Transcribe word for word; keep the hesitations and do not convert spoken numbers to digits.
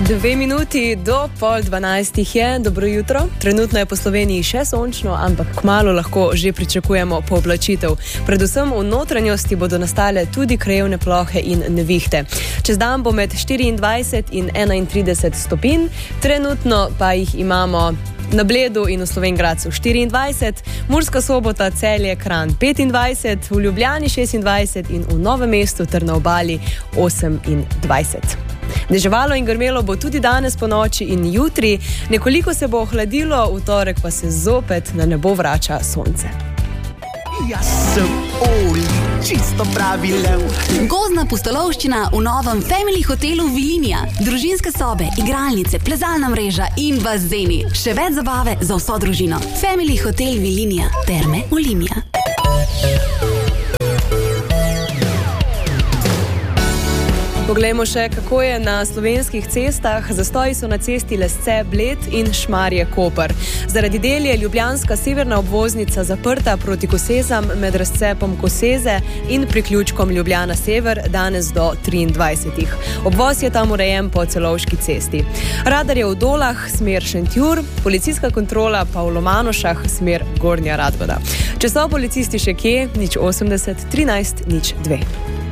Dve minuti do pol dvanajstih je, dobro jutro. Trenutno je po Sloveniji še sončno, ampak kmalu lahko že pričakujemo pooblačitev. Predvsem v notranjosti bodo nastale tudi krajevne plohe in nevihte. Čez dan bo med štiriindvajset in enaintrideset stopinj, trenutno pa jih imamo na Bledu in v Slovenj Gradcu štiriindvajset, Murska Sobota, Celje, Kranj petindvajset, v Ljubljani šestindvajset in v Novem mestu ter na Obali osemindvajset. Deževalo in grmelo bo tudi danes po noči in jutri, nekoliko se bo ohladilo, v torek pa se zopet na nebo vrača sonce. Jaz sem Oli, čisto pravi lev. Gozdna pustolovščina v novem Family hotelu Vilinija. Družinske sobe, igralnice, plezalna mreža in bazeni. Še več zabave za vso družino. Family hotel Vilinija. Terme Olimia. Poglejmo še, kako je na slovenskih cestah. Zastoji so na cesti Lesce, Bled in Šmarje, Koper. Zaradi del je ljubljanska severna obvoznica zaprta proti Kosezam med razcepom Koseze in priključkom Ljubljana Sever danes do triindvajsetih. Obvoz je tam urejen po Celovški cesti. Radar je v Dolah, smer Šentjur, policijska kontrola pa v Lomanošah, smer Gornja Radgoda. Če so policisti še kje, nič osemdeset, trinajst, nič dve.